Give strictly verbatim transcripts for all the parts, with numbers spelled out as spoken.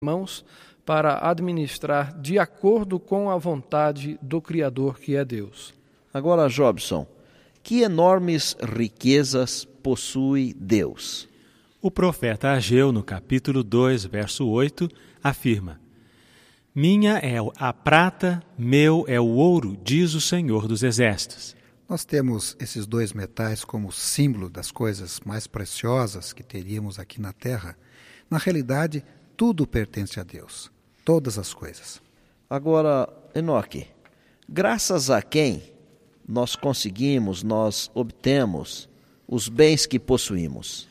mãos para administrar de acordo com a vontade do Criador, que é Deus. Agora, Jobson, que enormes riquezas possui Deus? O profeta Ageu, no capítulo dois, verso oito, afirma: Minha é a prata, meu é o ouro, diz o Senhor dos Exércitos. Nós temos esses dois metais como símbolo das coisas mais preciosas que teríamos aqui na Terra. Na realidade, tudo pertence a Deus, todas as coisas. Agora, Enoque, graças a quem nós conseguimos, nós obtemos os bens que possuímos?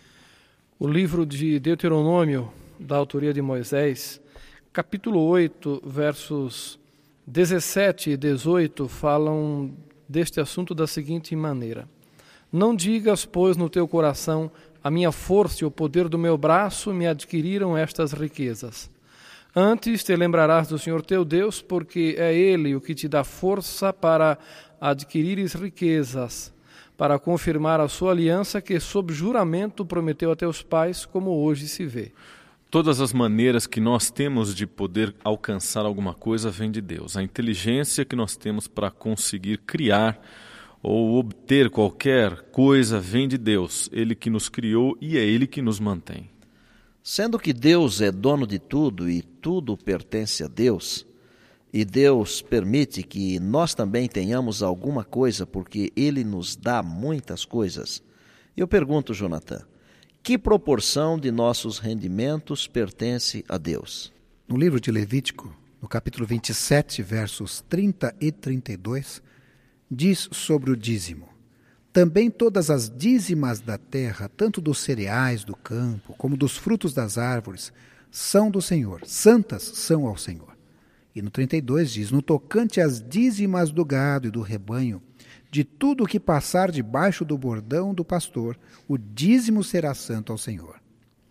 O livro de Deuteronômio, da autoria de Moisés, capítulo oito, versos dezessete e dezoito, falam deste assunto da seguinte maneira: Não digas, pois, no teu coração, a minha força e o poder do meu braço me adquiriram estas riquezas. Antes te lembrarás do Senhor teu Deus, porque é Ele o que te dá força para adquirires riquezas, para confirmar a sua aliança que, sob juramento, prometeu a teus pais, como hoje se vê. Todas as maneiras que nós temos de poder alcançar alguma coisa vem de Deus. A inteligência que nós temos para conseguir criar ou obter qualquer coisa vem de Deus. Ele que nos criou e é Ele que nos mantém. Sendo que Deus é dono de tudo e tudo pertence a Deus, e Deus permite que nós também tenhamos alguma coisa porque Ele nos dá muitas coisas, eu pergunto, Jonathan, que proporção de nossos rendimentos pertence a Deus? No livro de Levítico, no capítulo vinte e sete, versos trinta e trinta e dois, diz sobre o dízimo: Também todas as dízimas da terra, tanto dos cereais do campo, como dos frutos das árvores, são do Senhor, santas são ao Senhor. E no trinta e dois diz: No tocante às dízimas do gado e do rebanho, de tudo o que passar debaixo do bordão do pastor, o dízimo será santo ao Senhor.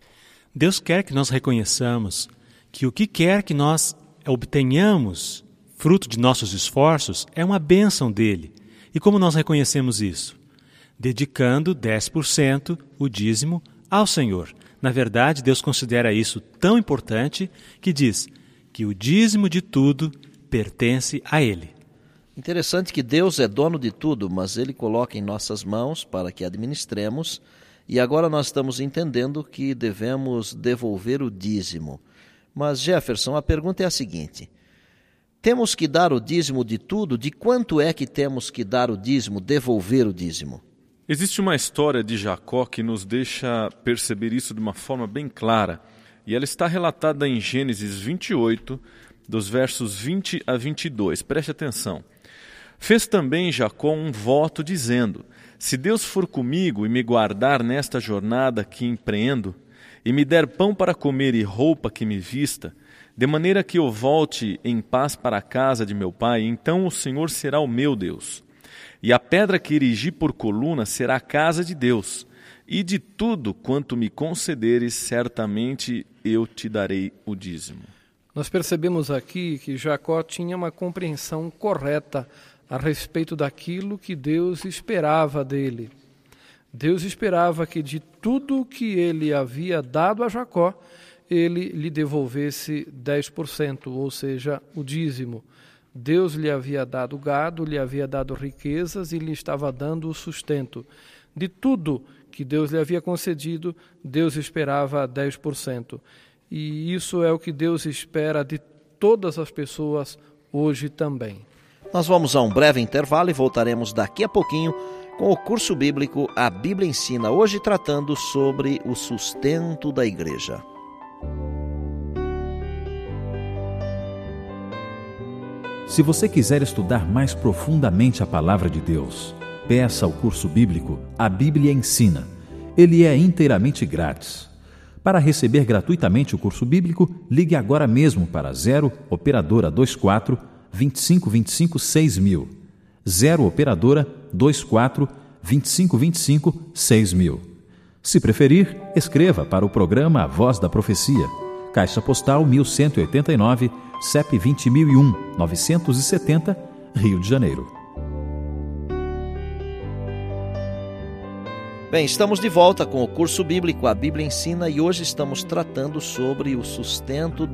Deus quer que nós reconheçamos que o que quer que nós obtenhamos, fruto de nossos esforços, é uma bênção dele. E como nós reconhecemos isso? Dedicando dez por cento, o dízimo, ao Senhor. Na verdade, Deus considera isso tão importante que diz que o dízimo de tudo pertence a Ele. Interessante que Deus é dono de tudo, mas Ele coloca em nossas mãos para que administremos, e agora nós estamos entendendo que devemos devolver o dízimo. Mas, Jefferson, a pergunta é a seguinte: temos que dar o dízimo de tudo? De quanto é que temos que dar o dízimo, devolver o dízimo? Existe uma história de Jacó que nos deixa perceber isso de uma forma bem clara, e ela está relatada em Gênesis vinte e oito, dos versos vinte a vinte e dois. Preste atenção. Fez também Jacó um voto dizendo: Se Deus for comigo e me guardar nesta jornada que empreendo, e me der pão para comer e roupa que me vista, de maneira que eu volte em paz para a casa de meu pai, então o Senhor será o meu Deus. E a pedra que erigi por coluna será a casa de Deus, e de tudo quanto me concederes, certamente eu te darei o dízimo. Nós percebemos aqui que Jacó tinha uma compreensão correta a respeito daquilo que Deus esperava dele. Deus esperava que de tudo que ele havia dado a Jacó, ele lhe devolvesse dez por cento, ou seja, o dízimo. Deus lhe havia dado gado, lhe havia dado riquezas e lhe estava dando o sustento. De tudo que Deus lhe havia concedido, Deus esperava dez por cento. E isso é o que Deus espera de todas as pessoas hoje também. Nós vamos a um breve intervalo e voltaremos daqui a pouquinho com o curso bíblico A Bíblia Ensina, hoje tratando sobre o sustento da igreja. Se você quiser estudar mais profundamente a Palavra de Deus, peça ao curso bíblico A Bíblia Ensina. Ele é inteiramente grátis. Para receber gratuitamente o curso bíblico, ligue agora mesmo para zero operadora vinte e quatro, vinte e cinco vinte e cinco, seis mil. zero operadora vinte e quatro, vinte e cinco vinte e cinco, seis mil. Se preferir, escreva para o programa A Voz da Profecia. Caixa Postal mil cento e oitenta e nove, C E P vinte mil e um, novecentos e setenta, Rio de Janeiro. Bem, estamos de volta com o curso bíblico A Bíblia Ensina e hoje estamos tratando sobre o sustento